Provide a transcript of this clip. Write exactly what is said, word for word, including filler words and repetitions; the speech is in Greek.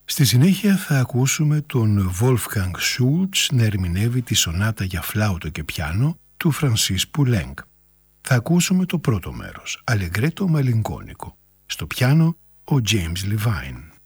Στη συνέχεια θα ακούσουμε τον Wolfgang Schultz να ερμηνεύει τη σονάτα για φλάουτο και πιάνο του Francis Poulenc. Θα ακούσουμε το πρώτο μέρος, αλεγκρέτο μαλιγκόνικο. Στο πιάνο ο James Levine.